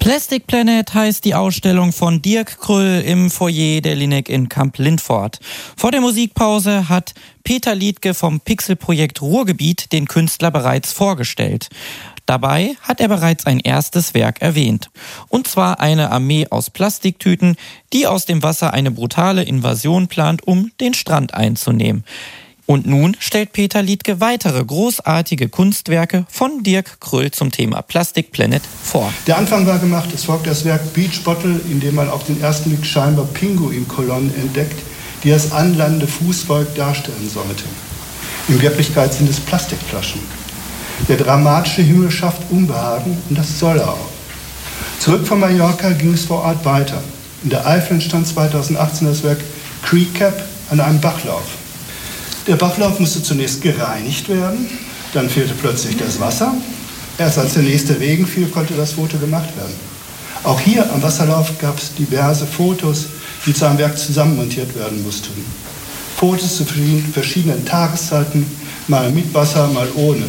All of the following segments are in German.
Plastic Planet heißt die Ausstellung von Dirk Krüll im Foyer der Linek in Kamp-Lintfort. Vor der Musikpause hat Peter Liedtke vom Pixelprojekt Ruhrgebiet den Künstler bereits vorgestellt. Dabei hat er bereits ein erstes Werk erwähnt. Und zwar eine Armee aus Plastiktüten, die aus dem Wasser eine brutale Invasion plant, um den Strand einzunehmen. Und nun stellt Peter Liedtke weitere großartige Kunstwerke von Dirk Krüll zum Thema Plastic Planet vor. Der Anfang war gemacht, es folgt das Werk Beach Bottle, in dem man auf den ersten Blick scheinbar Pinguinkolonnen entdeckt, die das anlandende Fußvolk darstellen sollten. In Wirklichkeit sind es Plastikflaschen. Der dramatische Himmel schafft Unbehagen und das soll er auch. Zurück von Mallorca ging es vor Ort weiter. In der Eifel entstand 2018 das Werk Creek Cap an einem Bachlauf. Der Bachlauf musste zunächst gereinigt werden, dann fehlte plötzlich das Wasser. Erst als der nächste Regen fiel, konnte das Foto gemacht werden. Auch hier am Wasserlauf gab es diverse Fotos, die zu einem Werk zusammenmontiert werden mussten. Fotos zu verschiedenen Tageszeiten, mal mit Wasser, mal ohne.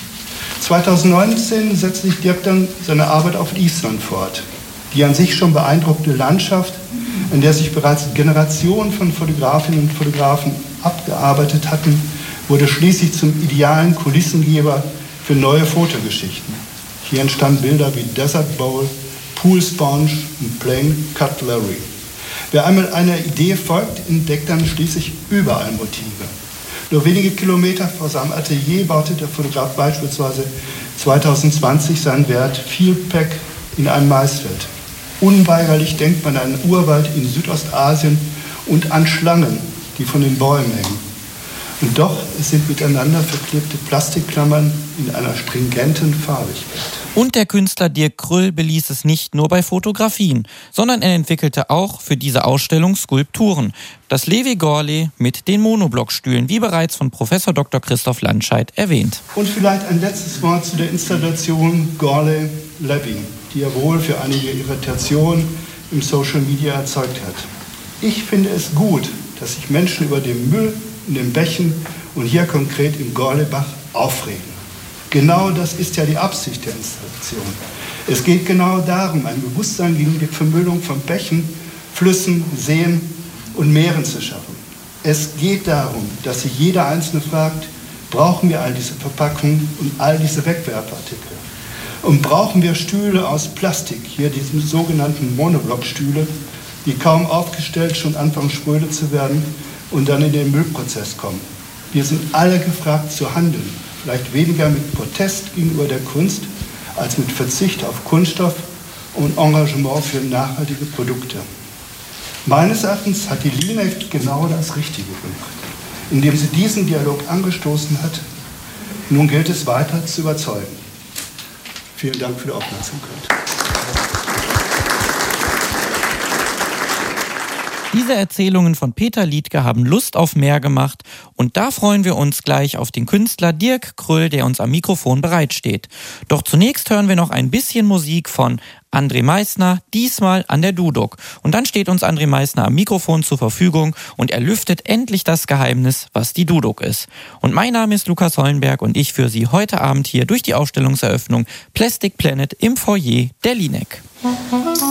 2019 setzte sich Dirk dann seine Arbeit auf Island fort. Die an sich schon beeindruckende Landschaft, in der sich bereits Generationen von Fotografinnen und Fotografen abgearbeitet hatten, wurde schließlich zum idealen Kulissengeber für neue Fotogeschichten. Hier entstanden Bilder wie Desert Bowl, Pool Sponge und Plain Cutlery. Wer einmal einer Idee folgt, entdeckt dann schließlich überall Motive. Nur wenige Kilometer vor seinem Atelier baute der Fotograf beispielsweise 2020 sein Werk Field Pack in einem Maisfeld. Unweigerlich denkt man an einen Urwald in Südostasien und an Schlangen, die von den Bäumen hängen. Und doch, es sind miteinander verklebte Plastikklammern in einer stringenten Farbigkeit. Und der Künstler Dirk Krüll beließ es nicht nur bei Fotografien, sondern er entwickelte auch für diese Ausstellung Skulpturen. Das Levi Gorley mit den Monoblockstühlen, wie bereits von Professor Dr. Christoph Landscheid erwähnt. Und vielleicht ein letztes Wort zu der Installation Gorley Levy, die er wohl für einige Irritationen im Social Media erzeugt hat. Ich finde es gut, dass sich Menschen über den Müll in den Bächen und hier konkret im Gorleybach aufregen. Genau das ist ja die Absicht der Installation. Es geht genau darum, ein Bewusstsein gegen die Vermüllung von Bächen, Flüssen, Seen und Meeren zu schaffen. Es geht darum, dass sich jeder Einzelne fragt, brauchen wir all diese Verpackungen und all diese Wegwerfartikel? Und brauchen wir Stühle aus Plastik, hier diese sogenannten Monoblockstühle, die kaum aufgestellt schon anfangen spröde zu werden und dann in den Müllprozess kommen. Wir sind alle gefragt zu handeln, vielleicht weniger mit Protest gegenüber der Kunst, als mit Verzicht auf Kunststoff und Engagement für nachhaltige Produkte. Meines Erachtens hat die Linek genau das Richtige gemacht, indem sie diesen Dialog angestoßen hat. Nun gilt es weiter zu überzeugen. Vielen Dank für die Aufmerksamkeit. Diese Erzählungen von Peter Liedtke haben Lust auf mehr gemacht und da freuen wir uns gleich auf den Künstler Dirk Krüll, der uns am Mikrofon bereitsteht. Doch zunächst hören wir noch ein bisschen Musik von André Meissner, diesmal an der Duduk. Und dann steht uns André Meissner am Mikrofon zur Verfügung und er lüftet endlich das Geheimnis, was die Duduk ist. Und mein Name ist Lukas Hollenberg und ich führe Sie heute Abend hier durch die Ausstellungseröffnung Plastic Planet im Foyer der Linek.